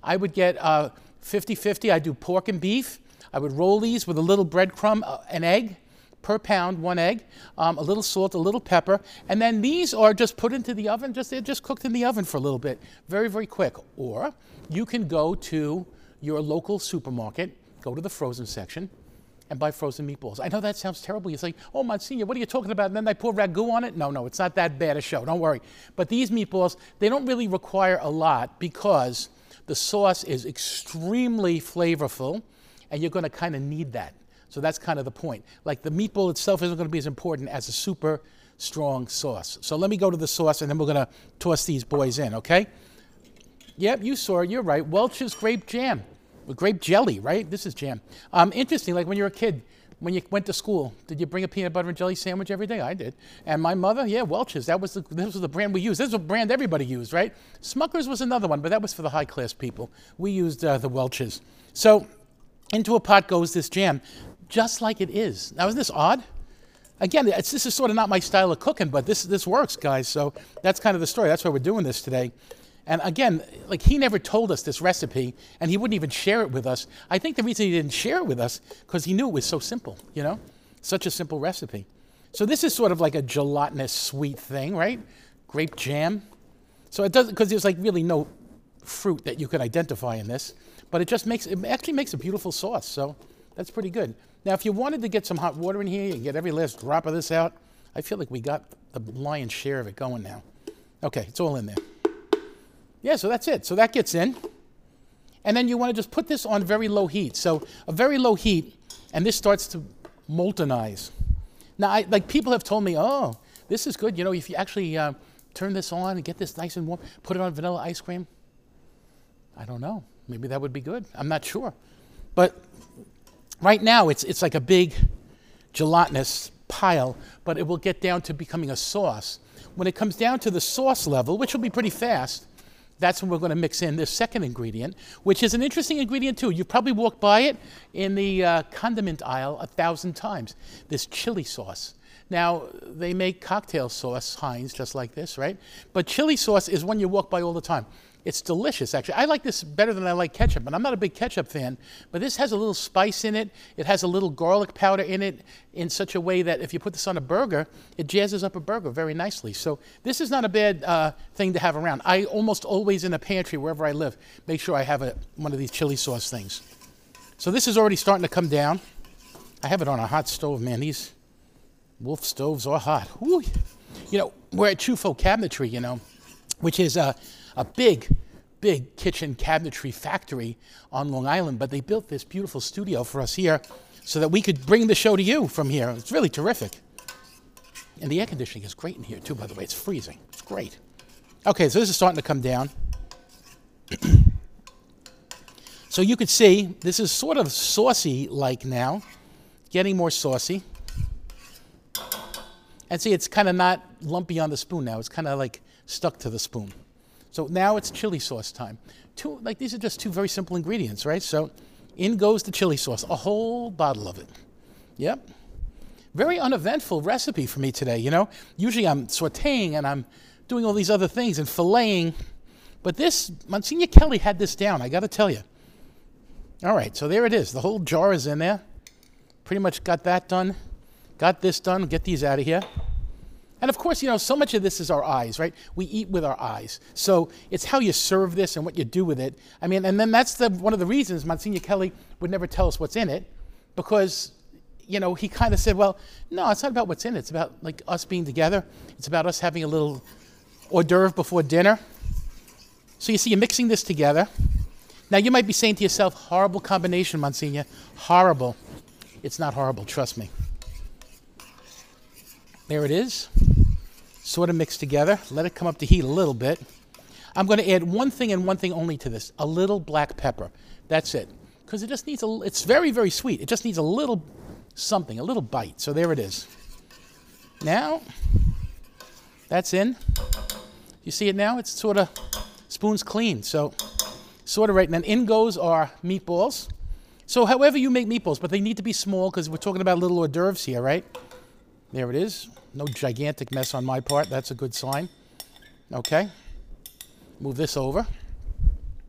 I would get 50-50. I do pork and beef. I would roll these with a little breadcrumb, an egg, per pound, 1 egg, a little salt, a little pepper, and then these are just put into the oven, they're just cooked in the oven for a little bit, very, very quick. Or you can go to your local supermarket, go to the frozen section, and buy frozen meatballs. I know that sounds terrible. You say, oh, Monsignor, what are you talking about? And then they pour ragu on it? No, it's not that bad a show, don't worry. But these meatballs, they don't really require a lot because the sauce is extremely flavorful, and you're gonna kind of need that. So that's kind of the point. Like the meatball itself isn't going to be as important as a super strong sauce. So let me go to the sauce and then we're going to toss these boys in, okay? Yep, you saw it. You're right. Welch's grape jam. Grape jelly, right? This is jam. Interesting, like when you were a kid, when you went to school, did you bring a peanut butter and jelly sandwich every day? I did. And my mother, yeah, Welch's. This was the brand we used. This was a brand everybody used, right? Smucker's was another one, but that was for the high-class people. We used the Welch's. So into a pot goes this jam, just like it is. Now, isn't this odd? Again, this is sort of not my style of cooking, but this works, guys. So that's kind of the story. That's why we're doing this today. And again, like he never told us this recipe, and he wouldn't even share it with us. I think the reason he didn't share it with us, because he knew it was so simple, you know? Such a simple recipe. So this is sort of like a gelatinous sweet thing, right? Grape jam. So it doesn't, because there's like really no fruit that you could identify in this, but it actually makes a beautiful sauce. So that's pretty good. Now, if you wanted to get some hot water in here and get every last drop of this out, I feel like we got the lion's share of it going now. Okay, it's all in there. Yeah, so that's it. So that gets in. And then you want to just put this on very low heat. So a very low heat, and this starts to moltenize. Now, like people have told me, oh, this is good. You know, if you actually turn this on and get this nice and warm, put it on vanilla ice cream. I don't know. Maybe that would be good. I'm not sure. But right now, it's like a big gelatinous pile, but it will get down to becoming a sauce. When it comes down to the sauce level, which will be pretty fast, that's when we're going to mix in this second ingredient, which is an interesting ingredient too. You've probably walked by it in the condiment aisle 1,000 times, this chili sauce. Now, they make cocktail sauce, Heinz, just like this, right? But chili sauce is one you walk by all the time. It's delicious, actually. I like this better than I like ketchup, and I'm not a big ketchup fan, but this has a little spice in it. It has a little garlic powder in it in such a way that if you put this on a burger, it jazzes up a burger very nicely. So this is not a bad thing to have around. I almost always in a pantry, wherever I live, make sure I have one of these chili sauce things. So this is already starting to come down. I have it on a hot stove, man. These Wolf stoves are hot. Woo. You know, we're at Chufo Cabinetry, you know, which is a big kitchen cabinetry factory on Long Island, but they built this beautiful studio for us here so that we could bring the show to you from here. It's really terrific. And the air conditioning is great in here too, by the way. It's freezing. It's great. Okay, so this is starting to come down. So you could see this is sort of saucy-like now, getting more saucy. And see, it's kind of not lumpy on the spoon now. It's kind of like stuck to the spoon. So now it's chili sauce time. These are just two very simple ingredients, right? So in goes the chili sauce, a whole bottle of it. Yep. Very uneventful recipe for me today, you know. Usually I'm sauteing and I'm doing all these other things and filleting. But this, Monsignor Kelly had this down, I got to tell you. All right, so there it is. The whole jar is in there. Pretty much got that done. Got this done. Get these out of here. And of course, you know, so much of this is our eyes, right? We eat with our eyes. So it's how you serve this and what you do with it. I mean, and then that's one of the reasons Monsignor Kelly would never tell us what's in it, because, you know, he kind of said, well, no, it's not about what's in it. It's about, like, us being together. It's about us having a little hors d'oeuvre before dinner. So you see, you're mixing this together. Now, you might be saying to yourself, horrible combination, Monsignor. Horrible. It's not horrible, trust me. There it is, sort of mixed together. Let it come up to heat a little bit. I'm going to add one thing and one thing only to this, a little black pepper. That's it, because it just needs it's very, very sweet. It just needs a little something, a little bite. So there it is. Now, that's in. You see it now? It's sort of, spoon's clean. So sort of right, and then in goes our meatballs. So however you make meatballs, but they need to be small because we're talking about little hors d'oeuvres here, right? There it is. No gigantic mess on my part. That's a good sign. Okay. Move this over.